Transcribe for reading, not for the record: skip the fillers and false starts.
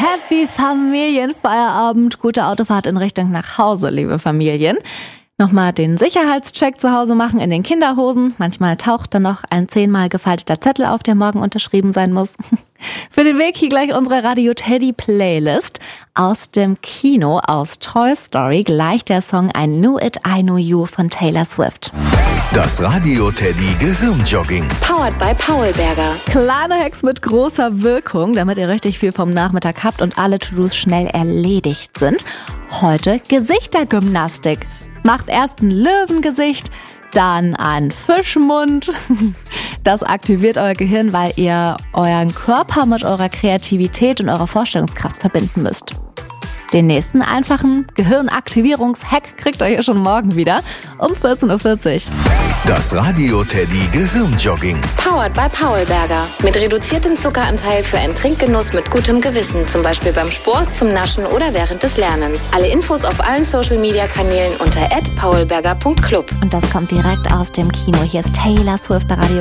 Happy Familienfeierabend, gute Autofahrt in Richtung nach Hause, liebe Familien. Nochmal den Sicherheitscheck zu Hause machen in den Kinderhosen. Manchmal taucht dann noch ein 10-mal gefalteter Zettel auf, der morgen unterschrieben sein muss. Für den Weg hier gleich unsere Radio Teddy Playlist. Aus dem Kino, aus Toy Story, gleich der Song I Knew It, I Knew You von Taylor Swift. Das Radio Teddy Gehirnjogging. Powered by Paulberger. Kleine Hacks mit großer Wirkung, damit ihr richtig viel vom Nachmittag habt und alle To-Dos schnell erledigt sind. Heute Gesichtergymnastik. Macht erst ein Löwengesicht, dann ein Fischmund. Das aktiviert euer Gehirn, weil ihr euren Körper mit eurer Kreativität und eurer Vorstellungskraft verbinden müsst. Den nächsten einfachen Gehirnaktivierungshack kriegt ihr hier schon morgen wieder um 14.40 Uhr. Das Radio Teddy Gehirnjogging. Powered by Paulberger. Mit reduziertem Zuckeranteil für einen Trinkgenuss mit gutem Gewissen. Zum Beispiel beim Sport, zum Naschen oder während des Lernens. Alle Infos auf allen Social-Media-Kanälen unter @paulberger.club. Und das kommt direkt aus dem Kino. Hier ist Taylor Swift bei Radio